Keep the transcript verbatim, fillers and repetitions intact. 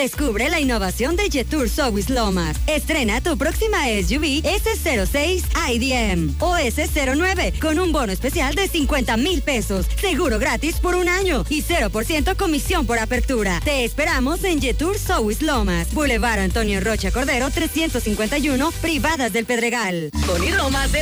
Descubre la innovación de Jetour Sowis Lomas. Estrena tu próxima S U V S cero seis I D M o S cero nueve con un bono especial de cincuenta mil pesos, seguro gratis por un año y cero por ciento comisión por apertura. Te esperamos en Jetour Sowis Lomas, Boulevard Antonio Rocha Cordero trescientos cincuenta y uno, Privadas del Pedregal. Con Hidromas,